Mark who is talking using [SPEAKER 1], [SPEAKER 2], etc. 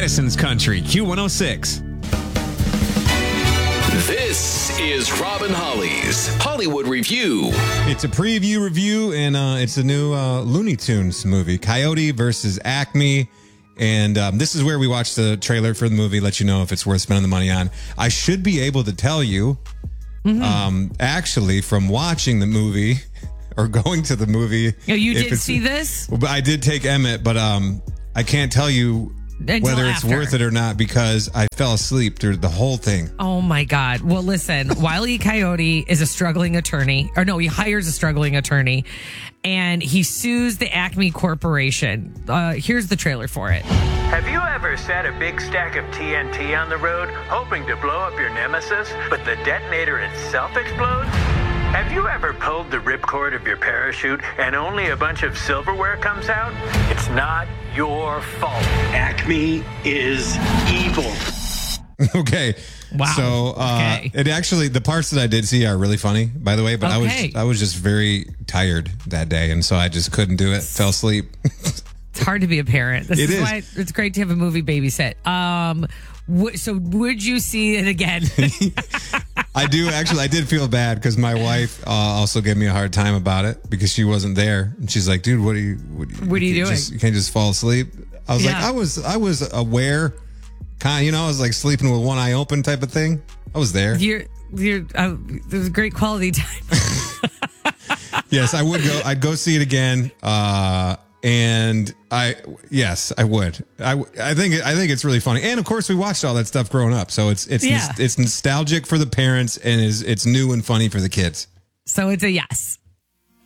[SPEAKER 1] Madison's Country, Q106.
[SPEAKER 2] This is Robin Holly's Hollywood Review.
[SPEAKER 3] It's a preview review, and it's a new Looney Tunes movie, Coyote versus Acme. And this is where we watch the trailer for the movie, let you know if it's worth spending the money on. I should be able to tell you, actually, from watching the movie or going to the movie.
[SPEAKER 4] Oh, you did see this?
[SPEAKER 3] I did take Emmett, but I can't tell you whether it's worth it or not because I fell asleep through the whole thing.
[SPEAKER 4] Oh, my God. Well, listen, Wile E. Coyote is a struggling attorney. Or no, he hires a struggling attorney. And he sues the Acme Corporation. Here's the trailer for it.
[SPEAKER 5] Have you ever set a big stack of TNT on the road, hoping to blow up your nemesis, but the detonator itself explodes? Have you ever pulled the ripcord of your parachute and only a bunch of silverware comes out? It's not your fault.
[SPEAKER 6] Acme is evil.
[SPEAKER 3] Okay.
[SPEAKER 4] Wow.
[SPEAKER 3] So it actually, the parts that I did see are really funny, by the way, but I was just very tired that day, and so I just couldn't do it. Fell asleep.
[SPEAKER 4] It's hard to be a parent. This is why it's great to have a movie babysit. So would you see it again?
[SPEAKER 3] I do actually. I did feel bad because my wife also gave me a hard time about it because she wasn't there, and she's like, "Dude, what are you doing? You can't just fall asleep." I was like, I was aware, kind of, I was like sleeping with one eye open type of thing. I was there.
[SPEAKER 4] It was great quality time.
[SPEAKER 3] Yes, I would go. I'd go see it again. And I would. I think it's really funny. And of course we watched all that stuff growing up. So it's nostalgic for the parents and it's new and funny for the kids.
[SPEAKER 4] So it's a yes.